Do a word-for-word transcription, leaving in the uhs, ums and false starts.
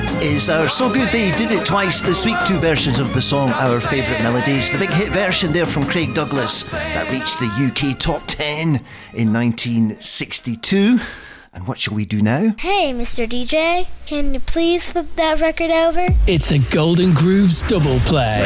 That is our So Good They Did It Twice this week. Two versions of the song Our Favourite Melodies. The big hit version there from Craig Douglas that reached the U K top ten in nineteen sixty-two. And what shall we do now? Hey, Mister D J, can you please flip that record over? It's a Golden Grooves double play.